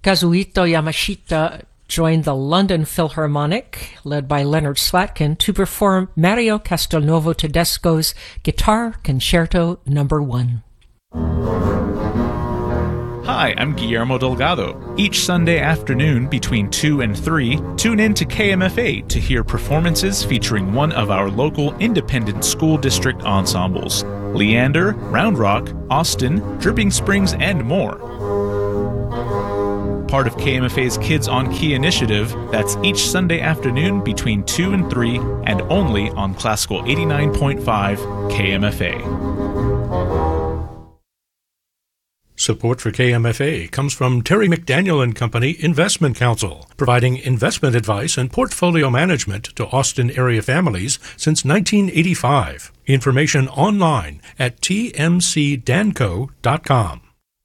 Kazuhito Yamashita joined the London Philharmonic, led by Leonard Slatkin, to perform Mario Castelnuovo Tedesco's Guitar Concerto No. 1. Hi, I'm Guillermo Delgado. Each Sunday afternoon between 2 and 3, tune in to KMFA to hear performances featuring one of our local independent school district ensembles: Leander, Round Rock, Austin, Dripping Springs, and more. Part of KMFA's Kids on Key initiative, that's each Sunday afternoon between 2 and 3 and only on Classical 89.5 KMFA. Support for KMFA comes from Terry McDaniel and Company Investment Counsel, providing investment advice and portfolio management to Austin area families since 1985. Information online at tmcdanco.com.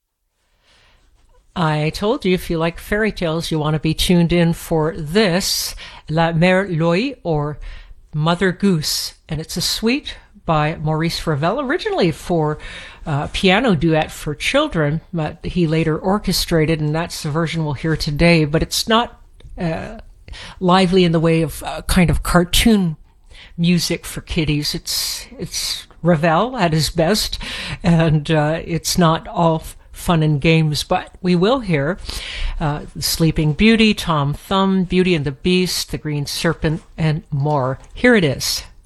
I told you if you like fairy tales, you want to be tuned in for this, La Mère Loie, or Mother Goose. And it's a suite by Maurice Ravel, originally for piano duet for children, but he later orchestrated, and that's the version we'll hear today. But it's not lively in the way of kind of cartoon music for kiddies. It's Ravel at his best, and it's not all fun and games, but we will hear Sleeping Beauty, Tom Thumb, Beauty and the Beast, The Green Serpent, and more. Here it is.